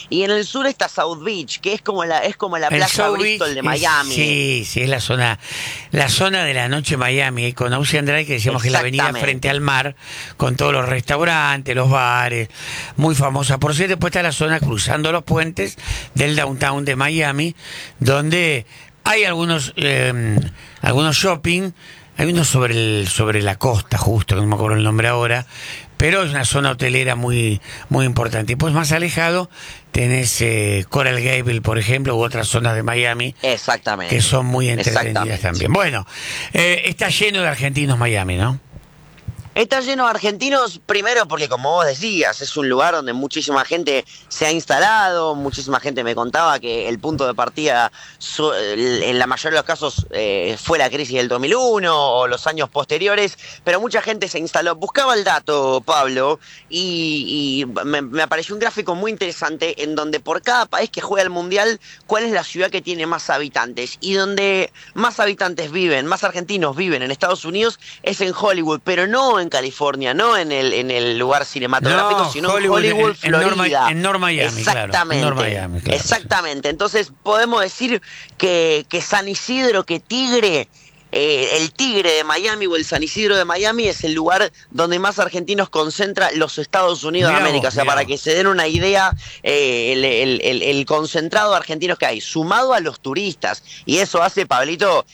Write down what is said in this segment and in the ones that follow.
Y en el sur está South Beach, que es como la El Plaza South Beach Bristol de Miami. sí, sí, es la zona de la noche Miami, con Ocean Drive, que decíamos que es la avenida frente al mar, con todos los restaurantes, los bares, muy famosa por ser. Después está la zona cruzando los puentes del downtown de Miami, donde hay algunos shopping. Hay uno sobre la costa, justo, que no me acuerdo el nombre ahora, pero es una zona hotelera muy, muy importante. Y pues más alejado tenés Coral Gable, por ejemplo, u otras zonas de Miami Exactamente. que son muy entretenidas Exactamente. también. Bueno, está lleno de argentinos Miami, ¿no? Está lleno de argentinos, primero porque, como vos decías, es un lugar donde muchísima gente se ha instalado, muchísima gente me contaba que el punto de partida, en la mayoría de los casos, fue la crisis del 2001 o los años posteriores, pero mucha gente se instaló. Buscaba el dato, Pablo, y me apareció un gráfico muy interesante en donde por cada país que juega el Mundial, cuál es la ciudad que tiene más habitantes. Y donde más habitantes viven, más argentinos viven en Estados Unidos, es en Hollywood, pero no en California, no en el lugar cinematográfico, No, sino en Hollywood, Florida. En North Miami, Exactamente, claro. En North Miami, claro. Exactamente. Entonces podemos decir que San Isidro, que Tigre, el Tigre de Miami o el San Isidro de Miami es el lugar donde más argentinos concentra los Estados Unidos de América. O sea, para que se den una idea, el concentrado de argentinos que hay, sumado a los turistas. Y eso hace, Pablito,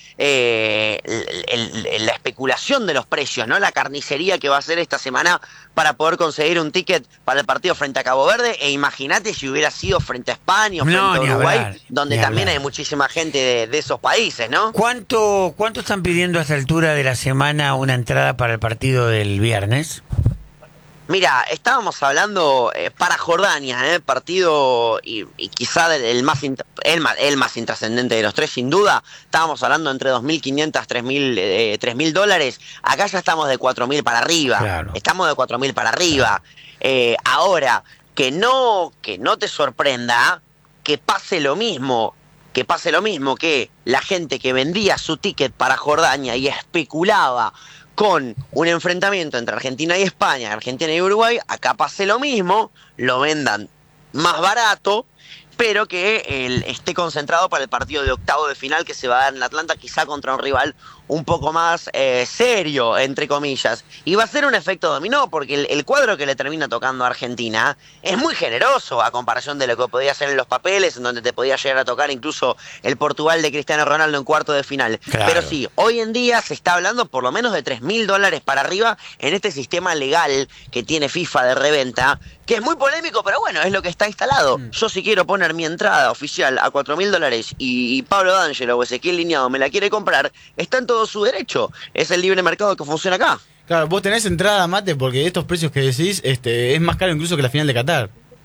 la especulación de los precios, ¿no? La carnicería que va a hacer esta semana para poder conseguir un ticket para el partido frente a Cabo Verde. E imagínate si hubiera sido frente a España o frente a Uruguay, donde también hay muchísima gente de esos países, ¿no? ¿Cuánto están pidiendo a esta altura de la semana una entrada para el partido del viernes? Mira, estábamos hablando para Jordania, partido y quizá el más intrascendente de los tres, sin duda. Estábamos hablando entre 2.500, 3.000 dólares. Acá ya estamos de 4.000 para arriba. Claro. Estamos de 4.000 para arriba. Ahora, que no te sorprenda que pase lo mismo. Que la gente que vendía su ticket para Jordania y especulaba con un enfrentamiento entre Argentina y España, Argentina y Uruguay, acá pase lo mismo, lo vendan más barato, pero que esté concentrado para el partido de octavo de final que se va a dar en Atlanta, quizá contra un rival un poco más serio, entre comillas. Y va a ser un efecto dominó, porque el cuadro que le termina tocando a Argentina es muy generoso a comparación de lo que podía hacer en los papeles, en donde te podía llegar a tocar incluso el Portugal de Cristiano Ronaldo en cuarto de final. Claro. Pero sí, hoy en día se está hablando por lo menos de 3.000 dólares para arriba en este sistema legal que tiene FIFA de reventa, que es muy polémico, pero bueno, es lo que está instalado. Yo si quiero poner mi entrada oficial a 4.000 dólares y Pablo D'Angelo o Ezequiel Liñado me la quiere comprar, está en todo su derecho. Es el libre mercado que funciona acá. Claro, vos tenés entrada, Mate, porque estos precios que decís es más caro incluso que la final de Qatar.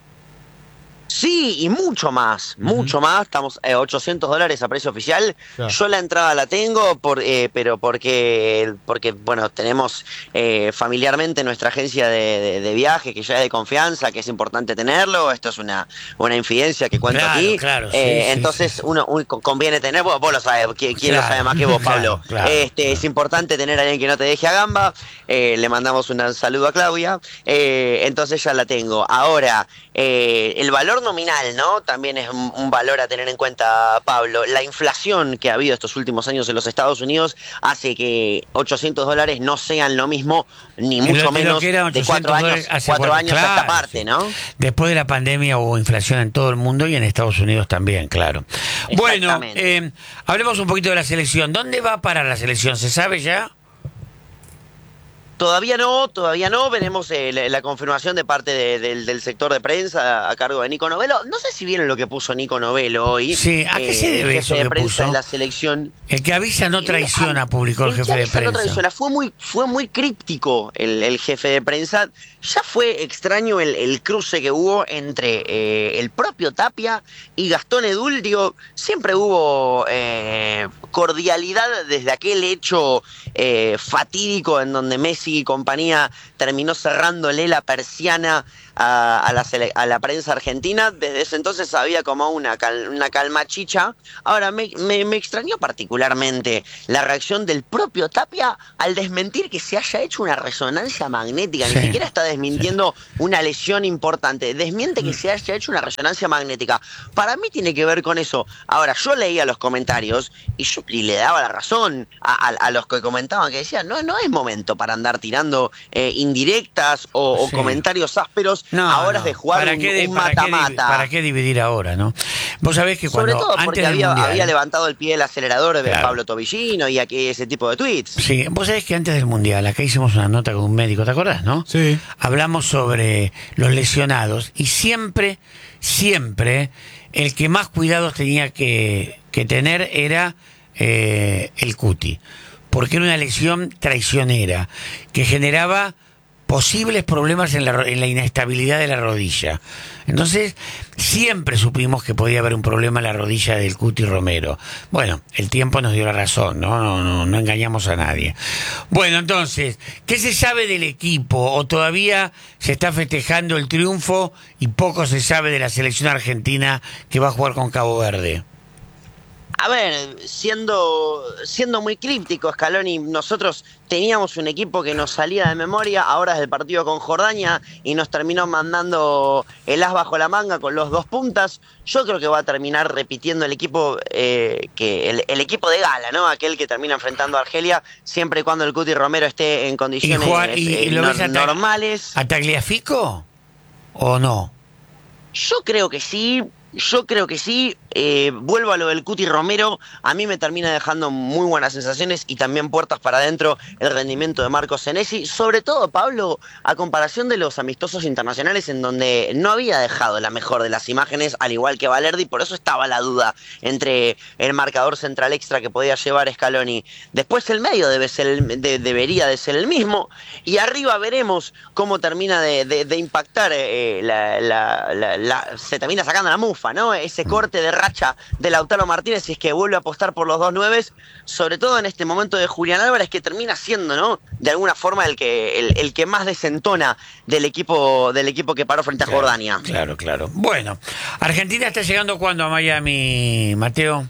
Sí, y mucho más, mucho más. Estamos a 800 dólares a precio oficial. Claro. Yo la entrada la tengo, pero porque bueno, tenemos familiarmente nuestra agencia de viaje, que ya es de confianza, que es importante tenerlo. Esto es una infidencia que cuento aquí. Claro, sí, entonces, sí. Uno conviene tener, vos lo sabés, ¿quién lo sabe más que vos, Pablo? Claro. Es importante tener a alguien que no te deje a gamba. Le mandamos un saludo a Claudia. Entonces ya la tengo. Ahora, el valor nominal, ¿no? También es un valor a tener en cuenta, Pablo. La inflación que ha habido estos últimos años en los Estados Unidos hace que 800 dólares no sean lo mismo, ni mucho menos de 4 años, a esta parte, ¿no? Después de la pandemia hubo inflación en todo el mundo y en Estados Unidos también, claro. Bueno, hablemos un poquito de la selección. ¿Dónde va a parar la selección? ¿Se sabe ya? Todavía no, veremos la confirmación de parte del sector de prensa a cargo de Nico Novello. No sé si vieron lo que puso Nico Novello hoy. Sí, ¿a qué se debe eso de que prensa puso? En la selección. El que avisa no traiciona, publicó el jefe de prensa. No traiciona. Fue muy críptico el jefe de prensa. Ya fue extraño el cruce que hubo entre el propio Tapia y Gastón Edul. Digo, siempre hubo cordialidad desde aquel hecho fatídico en donde Messi y compañía terminó cerrándole la persiana a la prensa argentina. Desde ese entonces había como una calma chicha. Ahora, me extrañó particularmente la reacción del propio Tapia al desmentir que se haya hecho una resonancia magnética. Ni siquiera está desmintiendo una lesión importante. Desmiente que se haya hecho una resonancia magnética. Para mí tiene que ver con eso. Ahora, yo leía los comentarios y le daba la razón a los que comentaban, que decían, no es momento para andar tirando indirectas o comentarios ásperos a horas de jugar un mata-mata. ¿Para qué dividir ahora, no? Vos sabés que cuando... Sobre todo porque había levantado el pie del acelerador de claro. Pablo Tobillino y aquí ese tipo de tweets. Sí, vos sabés que antes del Mundial, acá hicimos una nota con un médico, ¿te acordás, no? Sí. Hablamos sobre los lesionados y siempre, el que más cuidados tenía que tener era el Cuti, porque era una lesión traicionera que generaba posibles problemas en la inestabilidad de la rodilla. Entonces, siempre supimos que podía haber un problema en la rodilla del Cuti Romero. Bueno, el tiempo nos dio la razón, no engañamos a nadie. Bueno, entonces, ¿qué se sabe del equipo? ¿O todavía se está festejando el triunfo y poco se sabe de la selección argentina que va a jugar con Cabo Verde? A ver, siendo muy críptico, Scaloni, nosotros teníamos un equipo que nos salía de memoria, ahora es el partido con Jordania, y nos terminó mandando el as bajo la manga con los 2 puntas. Yo creo que va a terminar repitiendo el equipo, el equipo de gala, ¿no? Aquel que termina enfrentando a Argelia, siempre y cuando el Cuti Romero esté en condiciones normales. ¿A Tagliafico o no? Yo creo que sí. Vuelvo a lo del Cuti Romero. A mí me termina dejando muy buenas sensaciones y también puertas para adentro el rendimiento de Marco Senesi. Sobre todo, Pablo, a comparación de los amistosos internacionales en donde no había dejado la mejor de las imágenes, al igual que Valerdi. Por eso estaba la duda entre el marcador central extra que podía llevar Scaloni. Después el medio debería de ser el mismo. Y arriba veremos cómo termina de impactar. Se termina sacando la mufa, ¿no? Ese corte de racha de Lautaro Martínez, si es que vuelve a apostar por los 2 9, sobre todo en este momento de Julián Álvarez, que termina siendo, ¿no? De alguna forma el que más desentona del equipo que paró frente a Jordania. Claro. Bueno, Argentina está llegando ¿cuándo a Miami, Mateo?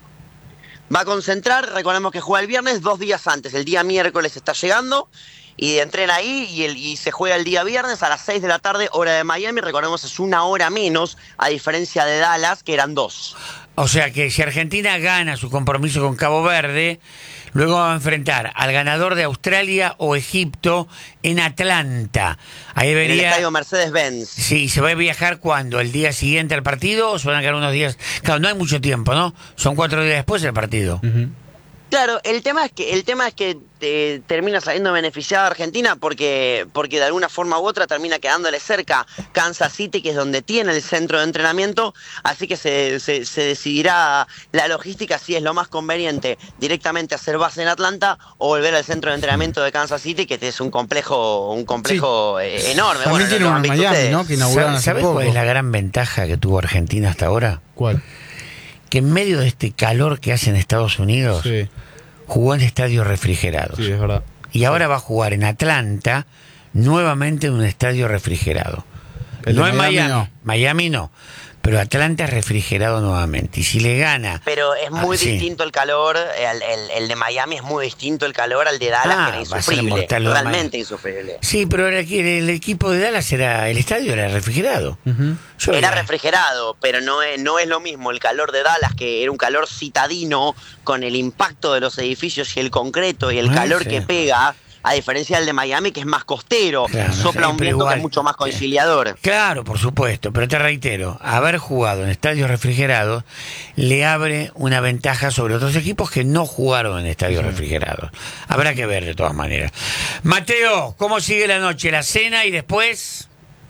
Va a concentrar, recordemos que juega el viernes, 2 días antes, el día miércoles está llegando. Y entrena ahí y se juega el día viernes a las 6 de la tarde, hora de Miami. Recordemos, es 1 hora menos, a diferencia de Dallas, que eran 2. O sea que si Argentina gana su compromiso con Cabo Verde, luego va a enfrentar al ganador de Australia o Egipto en Atlanta. Ahí vería... En el estadio Mercedes-Benz. Sí, ¿se va a viajar cuándo? ¿El día siguiente al partido o se van a quedar unos días? Claro, no hay mucho tiempo, ¿no? Son 4 días después del partido. Claro, el tema es que termina saliendo beneficiada Argentina porque de alguna forma u otra termina quedándole cerca Kansas City, que es donde tiene el centro de entrenamiento, así que se decidirá la logística si es lo más conveniente directamente hacer base en Atlanta o volver al centro de entrenamiento de Kansas City, que es un complejo enorme. También tiene uno en Miami, ¿no? Que inauguraron hace ¿Sabes poco. cuál es la gran ventaja que tuvo Argentina hasta ahora? ¿Cuál? Que en medio de este calor que hace en Estados Unidos, Sí. jugó en estadios refrigerados. Sí, es verdad. Y ahora va a jugar en Atlanta, nuevamente en un estadio refrigerado. No en Miami. Miami no. Pero Atlanta es refrigerado nuevamente. Y si le gana... Pero es muy distinto el calor, el de Miami es muy distinto el calor al de Dallas, que era insufrible, realmente insufrible. Sí, pero el equipo de Dallas el estadio era refrigerado. Era refrigerado, pero no es lo mismo el calor de Dallas, que era un calor citadino, con el impacto de los edificios y el concreto y el calor que pega, a diferencia del de Miami, que es más costero, sopla un viento que es mucho más conciliador. Claro, por supuesto, pero te reitero, haber jugado en estadios refrigerados le abre una ventaja sobre otros equipos que no jugaron en estadios refrigerados. Habrá que ver de todas maneras. Mateo, ¿cómo sigue la noche? ¿La cena y después...?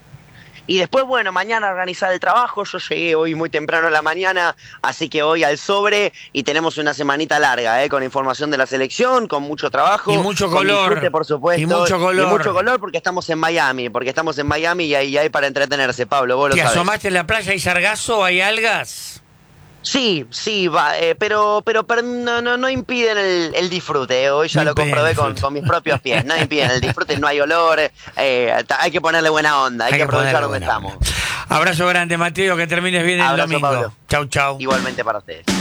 Y después, bueno, mañana organizar el trabajo. Yo llegué hoy muy temprano en la mañana, así que hoy al sobre y tenemos una semanita larga, con información de la selección, con mucho trabajo. Y mucho color. Disfrute, por supuesto. Y mucho color. Porque estamos en Miami, y ahí hay para entretenerse, Pablo, vos lo sabés. ¿Te asomaste en la playa? ¿Hay sargazo? ¿Hay algas? Sí, pero no impiden el disfrute. Hoy ya No lo impiden el comprobé disfrute. con mis propios pies. No impiden el disfrute, no hay olor. Hay que ponerle buena onda, hay que aprovechar ponerle donde buena estamos. onda. Abrazo grande, Mateo, que termines bien el Abrazo, domingo. Pablo. Chau, chau. Igualmente para ustedes.